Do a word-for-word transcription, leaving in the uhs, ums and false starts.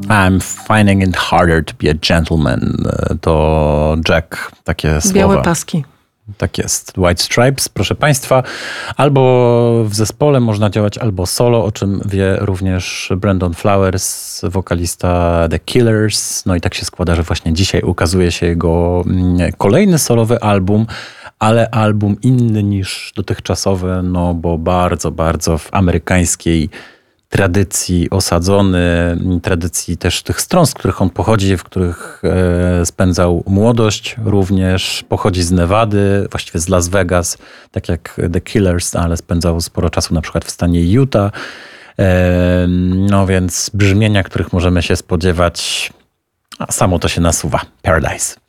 I'm finding it harder to be a gentleman. To Jack, takie słowa. Białe paski. Tak jest. White Stripes, proszę Państwa. Albo w zespole można działać, albo solo, o czym wie również Brandon Flowers, wokalista The Killers. No i tak się składa, że właśnie dzisiaj ukazuje się jego kolejny solowy album, ale album inny niż dotychczasowy, no bo bardzo, bardzo w amerykańskiej tradycji osadzony, tradycji też tych stron, z których on pochodzi, w których e, spędzał młodość również. Pochodzi z Nevady, właściwie z Las Vegas, tak jak The Killers, ale spędzał sporo czasu na przykład w stanie Utah. E, no więc brzmienia, których możemy się spodziewać, a samo to się nasuwa. Paradise.